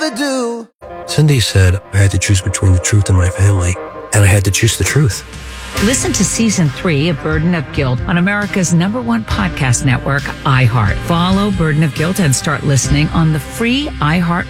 do. Cindy said I had to choose between the truth and my family, and I had to choose the truth. Listen to Season 3 of Burden of Guilt on America's #1 podcast network, iHeart. Follow Burden of Guilt and start listening on the free iHeart